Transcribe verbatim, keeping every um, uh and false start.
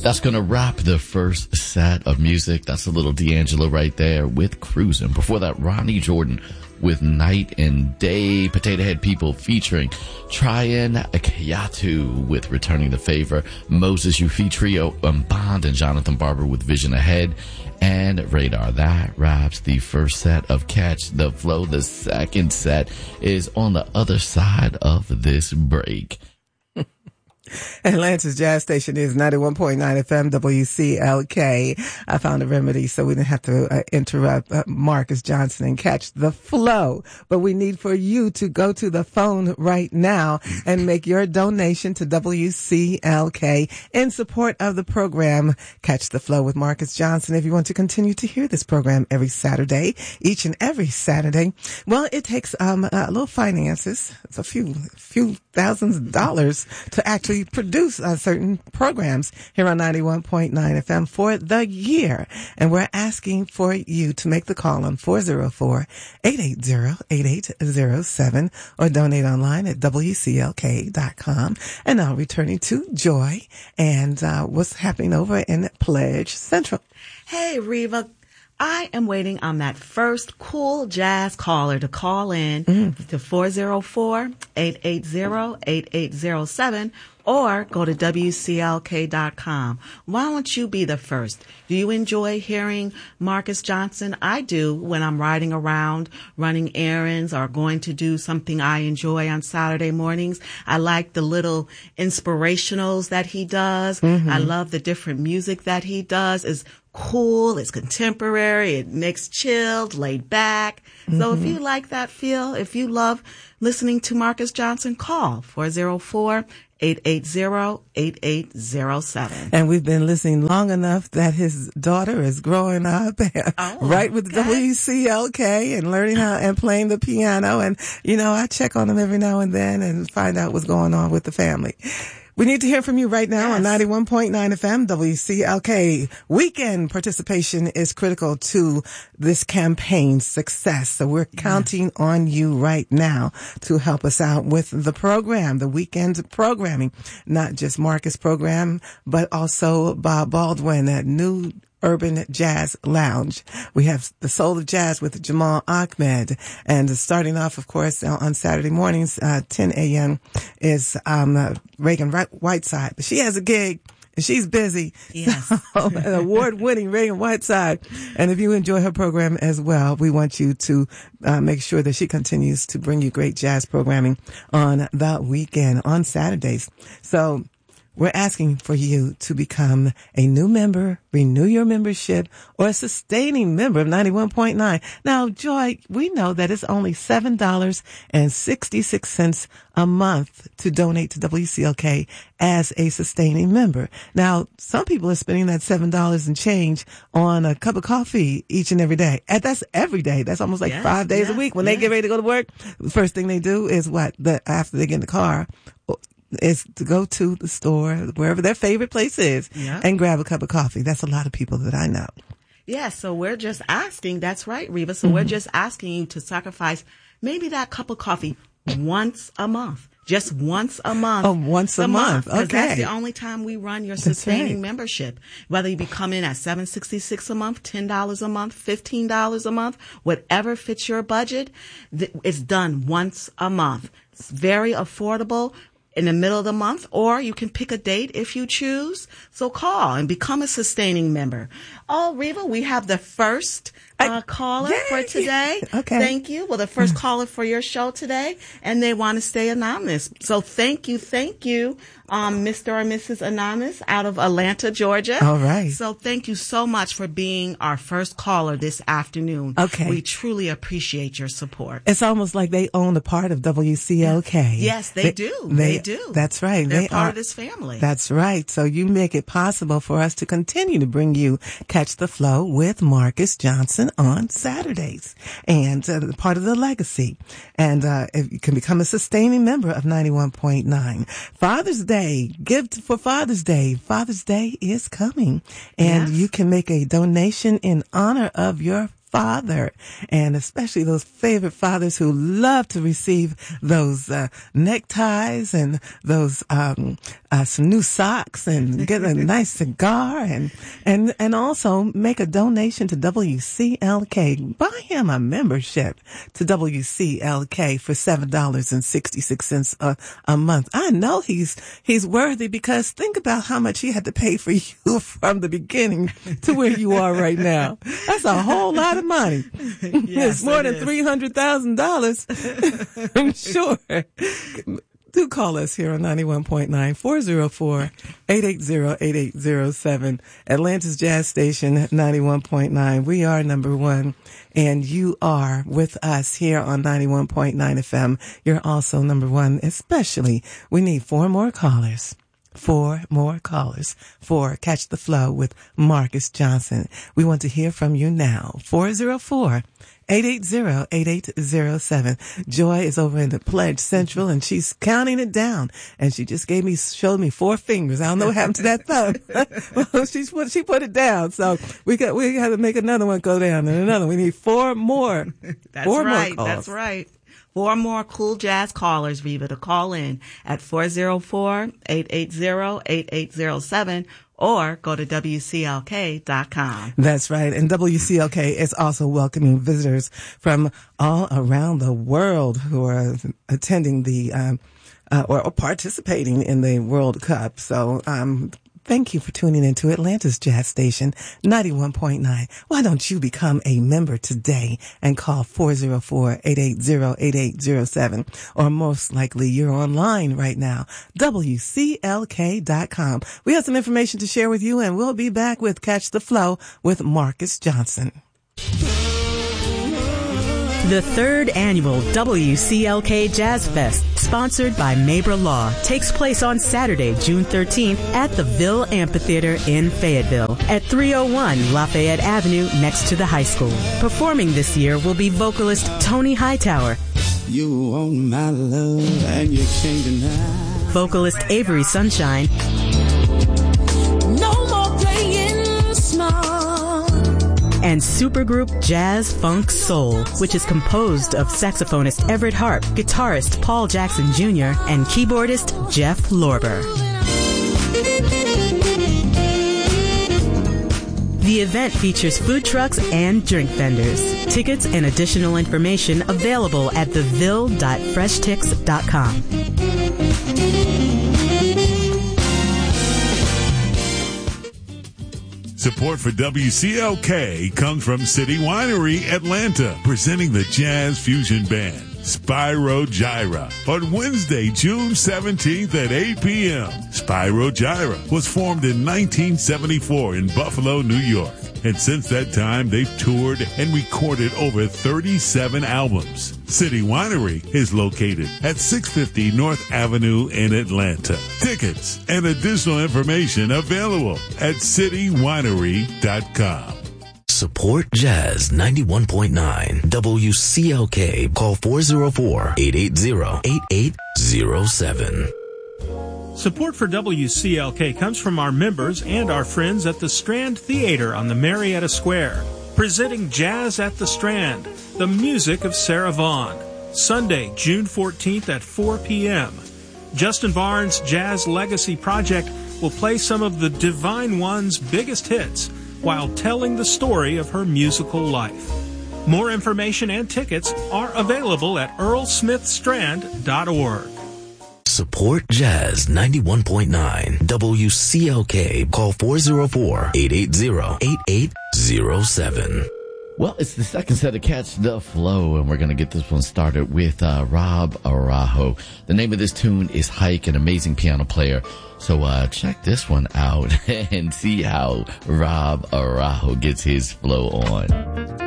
That's going to wrap the first set of music. That's a little D'Angelo right there with Cruising. Before that, Ronnie Jordan with Night and Day. Potato Head People featuring Tryon Kayatu with Returning the Favor. Moses Yufi Trio, um, Bond and Jonathan Barber with Vision Ahead. And Radar. That wraps the first set of Catch the Flow. The second set is on the other side of this break. Atlanta's Jazz Station is ninety-one point nine F M W C L K. I found a remedy so we didn't have to uh, interrupt uh, Marcus Johnson and Catch the Flow. But we need for you to go to the phone right now and make your donation to W C L K in support of the program Catch the Flow with Marcus Johnson. If you want to continue to hear this program every Saturday, each and every Saturday, well, it takes um, a little finances. It's a few, few thousands of dollars to actually produce uh, certain programs here on ninety-one point nine F M for the year. And we're asking for you to make the call on four oh four, eight eight zero, eight eight zero seven or donate online at W C L K dot com. And now returning to Joy and uh, what's happening over in Pledge Central. Hey, Reva. I am waiting on that first cool jazz caller to call in mm. to four oh four, eight eight zero, eight eight zero seven or go to W C L K dot com. Why don't you be the first? Do you enjoy hearing Marcus Johnson? I do when I'm riding around, running errands, or going to do something I enjoy on Saturday mornings. I like the little inspirationals that he does. Mm-hmm. I love the different music that he does. It's cool, it's contemporary, it makes chilled, laid back. Mm-hmm. So if you like that feel, if you love listening to Marcus Johnson, call four oh four, eight eight zero, eight eight zero seven. And we've been listening long enough that his daughter is growing up oh, right with okay. W C L K and learning how and playing the piano. And, you know, I check on him every now and then and find out what's going on with the family. We need to hear from you right now yes. on ninety-one point nine F M W C L K. Weekend participation is critical to this campaign's success. So we're yeah. counting on you right now to help us out with the program, the weekend programming, not just Marcus' program, but also Bob Baldwin, that new Urban Jazz Lounge. We have the Soul of Jazz with Jamal Ahmed. And starting off, of course, on Saturday mornings, uh, ten a.m. is um, uh, Reagan Whiteside. But she has a gig. And she's busy. Yes. So, an award-winning Reagan Whiteside. And if you enjoy her program as well, we want you to uh, make sure that she continues to bring you great jazz programming on the weekend, on Saturdays. So we're asking for you to become a new member, renew your membership, or a sustaining member of ninety-one point nine. Now, Joy, we know that it's only seven dollars and sixty-six cents a month to donate to W C L K as a sustaining member. Now, some people are spending that seven dollars and change on a cup of coffee each and every day. And that's every day. That's almost like yes, five days yes, a week. When yes. they get ready to go to work, the first thing they do is what? The, after they get in the car, is to go to the store, wherever their favorite place is, yeah. and grab a cup of coffee. That's a lot of people that I know. Yeah, so we're just asking, that's right, Reva. So mm-hmm. we're just asking you to sacrifice maybe that cup of coffee once a month. Just once a month. Oh, once a, a month. month. Okay. That's the only time we run your sustaining right. membership. Whether you be coming at seven dollars and sixty-six cents a month, ten dollars a month, fifteen dollars a month, whatever fits your budget, it's done once a month. It's very affordable. In the middle of the month, or you can pick a date if you choose. So call and become a sustaining member. Oh, Reva, we have the first uh, caller Yay. for today. Okay. Thank you. Well, the first caller for your show today, and they want to stay anonymous. So thank you, thank you, um, Mister or Missus Anonymous out of Atlanta, Georgia. All right. So thank you so much for being our first caller this afternoon. Okay. We truly appreciate your support. It's almost like they own a part of W C L K. Yes, they, they do. They, they do. That's right. They're they part are, of this family. That's right. So you make it possible for us to continue to bring you Catch the Flow with Marcus Johnson on Saturdays, and uh, part of the legacy. And uh, if you can become a sustaining member of ninety-one point nine. Father's Day, give for Father's Day. Father's Day is coming, and yes. you can make a donation in honor of your father, and especially those favorite fathers who love to receive those uh, neckties and those um uh, some new socks and get a nice cigar and, and, and also make a donation to W C L K. Buy him a membership to W C L K for seven dollars and sixty-six cents a, a month. I know he's, he's worthy because think about how much he had to pay for you from the beginning to where you are right now. That's a whole lot of money. Yes, it's more it than is. three hundred thousand dollars. I'm sure. Do call us here on ninety-one point nine, four oh four, eight eight zero, eight eight zero seven. Atlanta's Jazz Station, ninety-one point nine. We are number one, and you are with us here on ninety-one point nine F M. You're also number one, especially we need four more callers. Four more callers for Catch the Flow with Marcus Johnson. We want to hear from you now. four oh four, eight eight zero, eight eight zero seven. Joy is over in the Pledge Central and she's counting it down. And she just gave me, showed me four fingers. I don't know what happened to that thumb. Well, she's put, she put it down. So we got, we got to make another one go down and another. We need four more. That's four right. More calls. That's right. Four more cool jazz callers, Viva, to call in at four oh four, eight eight zero, eight eight zero seven or go to W C L K dot com. That's right. And W C L K is also welcoming visitors from all around the world who are attending the, um, uh, or, or participating in the World Cup. So, um, thank you for tuning into Atlanta's Jazz Station, ninety-one point nine. Why don't you become a member today and call four oh four, eight eight zero, eight eight zero seven? Or most likely you're online right now, W C L K dot com. We have some information to share with you and we'll be back with Catch the Flow with Marcus Johnson. The third annual W C L K Jazz Fest, sponsored by Mabra Law, takes place on Saturday, June thirteenth at the Ville Amphitheater in Fayetteville at three oh one Lafayette Avenue next to the high school. Performing this year will be vocalist Tony Hightower, You want my love and you can't deny. vocalist Avery Sunshine, No more playing small. and supergroup Jazz Funk Soul, which is composed of saxophonist Everett Harp, guitarist Paul Jackson Junior, and keyboardist Jeff Lorber. The event features food trucks and drink vendors. Tickets and additional information available at the ville dot fresh tix dot com. Support for W C L K comes from City Winery, Atlanta, presenting the Jazz Fusion Band, Spyro Gyra, on Wednesday, June seventeenth at eight p.m. Spyro Gyra was formed in nineteen seventy-four in Buffalo, New York. And since that time, they've toured and recorded over thirty-seven albums. City Winery is located at six fifty North Avenue in Atlanta. Tickets and additional information available at city winery dot com. Support Jazz ninety-one point nine W C L K. Call four oh four, eight eight zero, eight eight zero seven. Support for W C L K comes from our members and our friends at the Strand Theater on the Marietta Square, presenting Jazz at the Strand, the music of Sarah Vaughan, Sunday, June fourteenth at four p.m. Justin Barnes' Jazz Legacy Project will play some of the Divine One's biggest hits while telling the story of her musical life. More information and tickets are available at earl smith strand dot org. Support Jazz ninety-one point nine W C L K. Call four oh four, eight eight zero, eight eight zero seven. Well, it's the second set of Catch the Flow, and we're going to get this one started with uh, Rob Araujo. The name of this tune is Hike, an amazing piano player. So uh, check this one out and see how Rob Araujo gets his flow on.